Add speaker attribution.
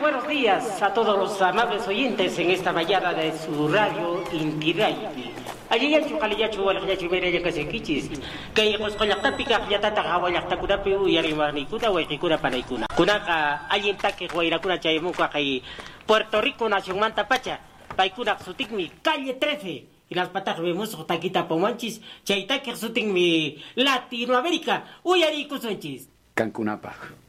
Speaker 1: buenos días a todos los amables oyentes en esta mañana de su radio Inti Raymi. Allí ya chukaliyachu walakyachu mereya kasekichis. Kay qusqallaqtapiqa qllatata qhawallaqtakunapi uyariwarniykuna wayqikuna panaykuna. Kunaqa allintaki wayrakuna chaymunqa kay Puerto Rico nacionmanta pacha. Paykunaq sutinmi calle 13. Y las patas vemos taquita pomanchis, chaytaki sutinmi Latinoamérica. Uyarikusunchis.
Speaker 2: Cancunapaq.